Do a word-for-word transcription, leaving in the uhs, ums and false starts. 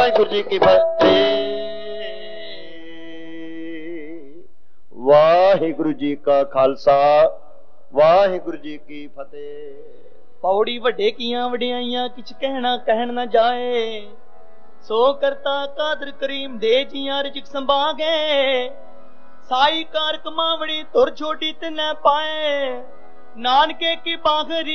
वाहिगुरु जी की फतेह। वाहिगुरु जी का खालसा वाहिगुरु जी की फतेह। पौड़ी वड्डे कियां वड्याइयां किछ कहना कहन न जाए। सो करता कादर करीम दे जियां रिज़्क़ संभागे। साई कार कमावड़ी तुर छोड़ी ते न पाए। नानके की बाखरी